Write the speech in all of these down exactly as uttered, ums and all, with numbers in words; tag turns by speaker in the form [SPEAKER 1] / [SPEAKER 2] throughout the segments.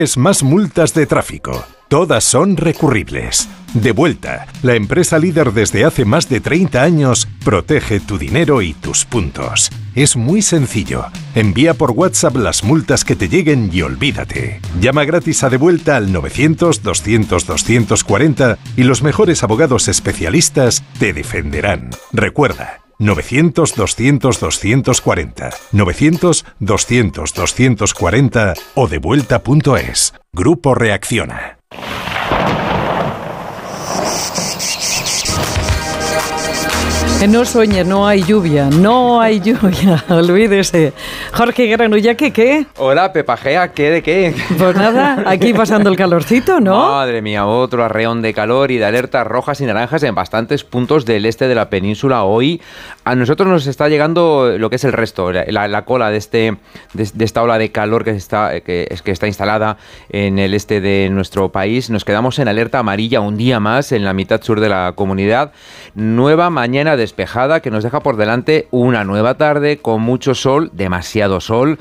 [SPEAKER 1] Es más multas de tráfico. Todas son recurribles. Devuelta, la empresa líder desde hace más de treinta años, protege tu dinero y tus puntos. Es muy sencillo. Envía por WhatsApp las multas que te lleguen y olvídate. Llama gratis a Devuelta al novecientos, doscientos, doscientos cuarenta y los mejores abogados especialistas te defenderán. Recuerda, novecientos, doscientos, doscientos cuarenta, novecientos, doscientos, doscientos cuarenta o devuelta punto es. Grupo Reacciona.
[SPEAKER 2] No sueñe, no hay lluvia, no hay lluvia, olvídese. Jorge Granullaque, ¿qué?
[SPEAKER 3] Hola, Pepajea, ¿qué de qué?
[SPEAKER 2] Pues nada, aquí pasando el calorcito, ¿no?
[SPEAKER 3] Madre mía, otro arreón de calor y de alertas rojas y naranjas en bastantes puntos del este de la península. Hoy a nosotros nos está llegando lo que es el resto, la, la cola de este de, de esta ola de calor que está, que, que está instalada en el este de nuestro país. Nos quedamos en alerta amarilla un día más en la mitad sur de la comunidad. Nueva mañana de despejada que nos deja por delante una nueva tarde con mucho sol, demasiado sol,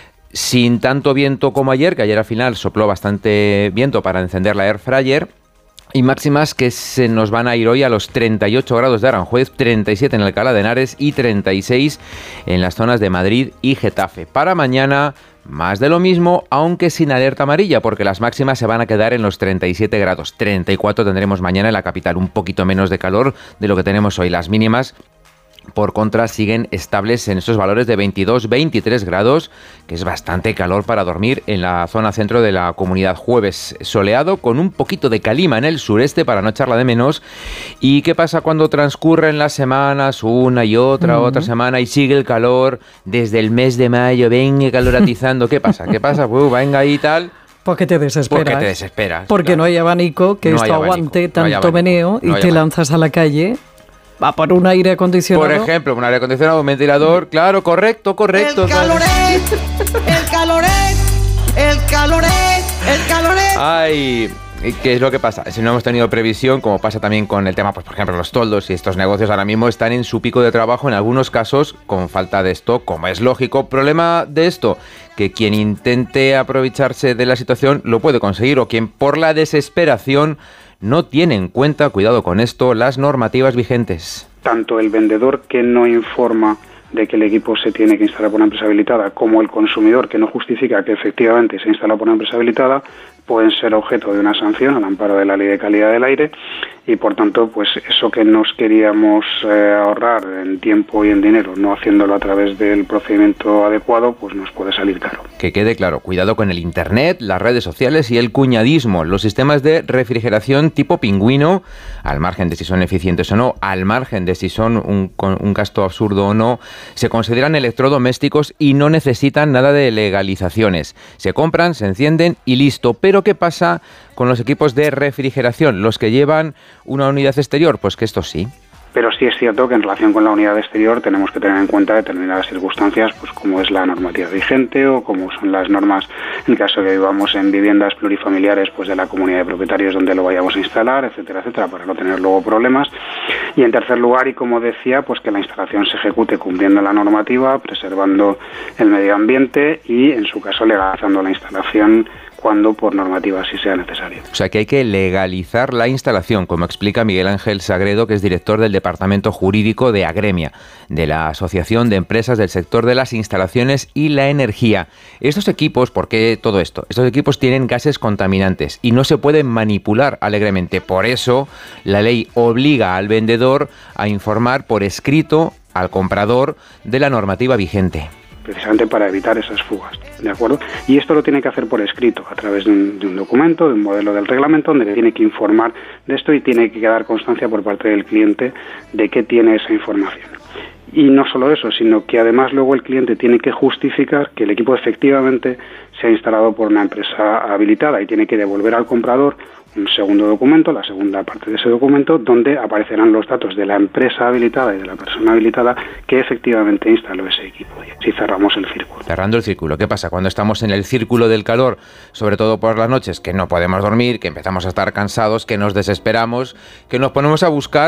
[SPEAKER 3] sin tanto viento como ayer, que ayer al final sopló bastante viento para encender la air fryer, y máximas que se nos van a ir hoy a los treinta y ocho grados de Aranjuez, treinta y siete en Alcalá de Henares y treinta y seis en las zonas de Madrid y Getafe. Para mañana, más de lo mismo, aunque sin alerta amarilla, porque las máximas se van a quedar en los treinta y siete grados. treinta y cuatro tendremos mañana en la capital, un poquito menos de calor de lo que tenemos hoy. Las mínimas, por contra, siguen estables en estos valores de veintidós, veintitrés grados, que es bastante calor para dormir en la zona centro de la comunidad. Jueves soleado, con un poquito de calima en el sureste para no echarla de menos. ¿Y qué pasa cuando transcurren las semanas, una y otra, uh-huh. otra semana, y sigue el calor desde el mes de mayo? Venga, calor atizando. ¿Qué pasa? ¿Qué pasa? Uh, venga ahí y tal.
[SPEAKER 2] Porque te desesperas.
[SPEAKER 3] Porque te desesperas.
[SPEAKER 2] Porque claro. no hay abanico que
[SPEAKER 3] no
[SPEAKER 2] esto
[SPEAKER 3] abanico,
[SPEAKER 2] aguante
[SPEAKER 3] no
[SPEAKER 2] tanto meneo y
[SPEAKER 3] no
[SPEAKER 2] te
[SPEAKER 3] abanico.
[SPEAKER 2] lanzas a la calle. Va por un aire acondicionado.
[SPEAKER 3] Por ejemplo, un aire acondicionado, un ventilador, claro, correcto, correcto.
[SPEAKER 4] El caloret, el caloret, el caloret, el caloret.
[SPEAKER 3] Ay, ¿qué es lo que pasa? Si no hemos tenido previsión, como pasa también con el tema, pues por ejemplo, los toldos y estos negocios ahora mismo están en su pico de trabajo, en algunos casos con falta de stock, como es lógico. Problema de esto, que quien intente aprovecharse de la situación lo puede conseguir, o quien por la desesperación no tiene en cuenta, cuidado con esto, las normativas vigentes.
[SPEAKER 5] Tanto el vendedor que no informa de que el equipo se tiene que instalar por una empresa habilitada, como el consumidor que no justifica que efectivamente se instala por una empresa habilitada, pueden ser objeto de una sanción al amparo de la Ley de Calidad del Aire, y por tanto, pues eso que nos queríamos eh, ahorrar en tiempo y en dinero, no haciéndolo a través del procedimiento adecuado, pues nos puede salir caro.
[SPEAKER 3] Que quede claro, cuidado con el internet, las redes sociales y el cuñadismo. Los sistemas de refrigeración tipo pingüino, al margen de si son eficientes o no, al margen de si son un, un gasto absurdo o no, se consideran electrodomésticos y no necesitan nada de legalizaciones. Se compran, se encienden y listo. Pero ¿qué pasa con los equipos de refrigeración? Los que llevan una unidad exterior, pues que estos sí.
[SPEAKER 5] Pero sí es cierto que en relación con la unidad exterior tenemos que tener en cuenta determinadas circunstancias, pues como es la normativa vigente o como son las normas en el caso de que vivamos en viviendas plurifamiliares, pues de la comunidad de propietarios donde lo vayamos a instalar, etcétera, etcétera, para no tener luego problemas. Y en tercer lugar, y como decía, pues que la instalación se ejecute cumpliendo la normativa, preservando el medio ambiente y, en su caso, legalizando la instalación cuando por normativa así sea necesario.
[SPEAKER 3] O sea que hay que legalizar la instalación, como explica Miguel Ángel Sagredo, que es director del Departamento Jurídico de Agremia, de la Asociación de Empresas del Sector de las Instalaciones y la Energía. Estos equipos, ¿por qué todo esto? Estos equipos tienen gases contaminantes y no se pueden manipular alegremente. Por eso, la ley obliga al vendedor a informar por escrito al comprador de la normativa vigente.
[SPEAKER 5] Precisamente para evitar esas fugas, ¿de acuerdo? Y esto lo tiene que hacer por escrito, a través de un, de un documento, de un modelo del reglamento, donde tiene que informar de esto y tiene que quedar constancia por parte del cliente de que tiene esa información. Y no solo eso, sino que además luego el cliente tiene que justificar que el equipo efectivamente se ha instalado por una empresa habilitada y tiene que devolver al comprador un segundo documento, la segunda parte de ese documento, donde aparecerán los datos de la empresa habilitada y de la persona habilitada que efectivamente instaló ese equipo. Y así cerramos el círculo.
[SPEAKER 3] Cerrando el círculo. ¿Qué pasa cuando estamos en el círculo del calor, sobre todo por las noches, que no podemos dormir, que empezamos a estar cansados, que nos desesperamos, que nos ponemos a buscar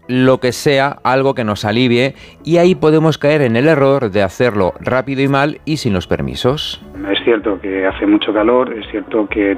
[SPEAKER 3] lo que sea, algo que nos alivie, y ahí podemos caer en el error de hacerlo rápido y mal y sin los permisos.
[SPEAKER 5] Es cierto que hace mucho calor, es cierto que